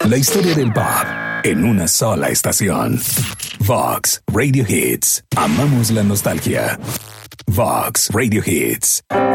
La historia del pop en una sola estación. Vox Radio Hits. Amamos la nostalgia. Vox Radio Hits.